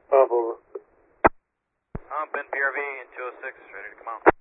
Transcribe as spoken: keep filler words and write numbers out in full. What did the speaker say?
Up over. Um, Ben P R V in two oh six, ready to come out.